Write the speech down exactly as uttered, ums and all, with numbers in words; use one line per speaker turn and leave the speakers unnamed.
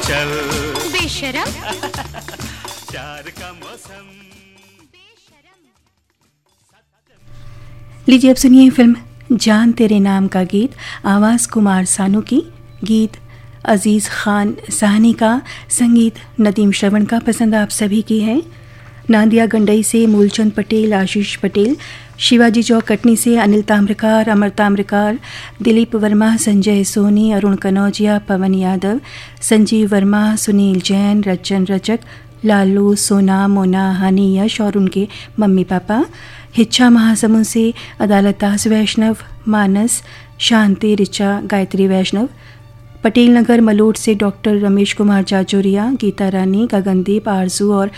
चल
बेशरम
प्यार का मौसम।
लीजिए अब सुनिए फिल्म जान तेरे नाम का गीत, आवाज़ कुमार सानू की, गीत अजीज़ खान साहनी का, संगीत नदीम श्रवण का। पसंद आप सभी की है। नांदिया गंडई से मूलचंद पटेल, आशीष पटेल, शिवाजी चौक कटनी से अनिल ताम्रकार, अमर ताम्रकार, दिलीप वर्मा, संजय सोनी, अरुण कनौजिया, पवन यादव, संजीव वर्मा, सुनील जैन, रचन रचक, लालू, सोना, मोना, हनी, यश और उनके मम्मी पापा, हिच्छा महासमुंद से अदालत दास वैष्णव, मानस, शांति, रिचा, गायत्री वैष्णव, पटेल नगर मलोट से डॉक्टर रमेश कुमार जाजोरिया, गीता रानी, गगनदीप, आरजू और